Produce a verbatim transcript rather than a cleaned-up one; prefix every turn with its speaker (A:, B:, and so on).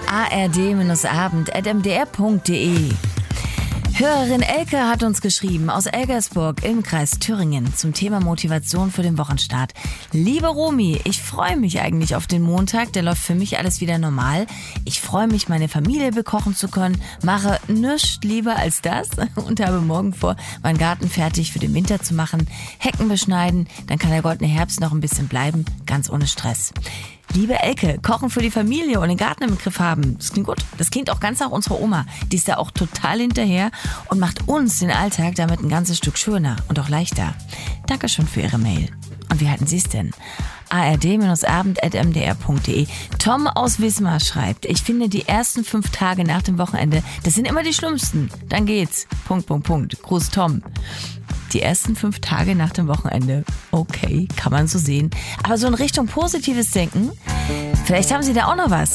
A: a r d abend at m d r punkt d e. Hörerin Elke hat uns geschrieben aus Elgersburg im Kreis Thüringen zum Thema Motivation für den Wochenstart. Liebe Romy, ich freue mich eigentlich auf den Montag, der läuft für mich alles wieder normal. Ich freue mich, meine Familie bekochen zu können, mache nichts lieber als das und habe morgen vor, meinen Garten fertig für den Winter zu machen, Hecken beschneiden, dann kann der goldene Herbst noch ein bisschen bleiben, ganz ohne Stress. Liebe Elke, Kochen für die Familie und den Garten im Griff haben, das klingt gut. Das klingt auch ganz nach unserer Oma. Die ist da auch total hinterher und macht uns den Alltag damit ein ganzes Stück schöner und auch leichter. Dankeschön für Ihre Mail. Und wie halten Sie es denn? a r d abend at m d r punkt d e. Tom aus Wismar schreibt, ich finde die ersten fünf Tage nach dem Wochenende, das sind immer die schlimmsten. Dann geht's. Punkt, Punkt, Punkt. Gruß Tom. Die ersten fünf Tage nach dem Wochenende. Okay, kann man so sehen. Aber so in Richtung positives Denken, vielleicht haben Sie da auch noch was.